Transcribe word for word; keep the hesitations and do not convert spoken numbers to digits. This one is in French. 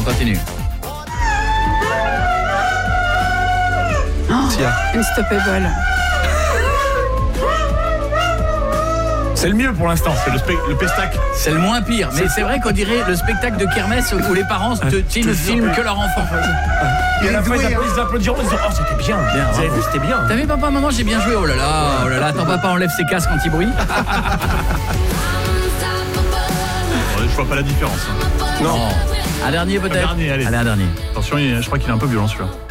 continue. Oh, Sia. Unstoppable. C'est le mieux pour l'instant, c'est le, spe- le pestac. C'est le moins pire, mais c'est vrai qu'on dirait le spectacle de kermesse où les parents te, tu sais, ne filment que leur enfant. Et à la fin, ils applaudissent, ils applaudiront, ils disent oh c'était bien, Bien, vous avez bravo. vu, c'était bien. T'as vu papa, maman, j'ai bien joué. Oh là là, oh là là, attends, papa enlève ses casques anti-bruit. Je vois pas la différence. Non. Un dernier peut-être. Un dernier, allez. Allez, un dernier. Attention, je crois qu'il est un peu violent celui-là.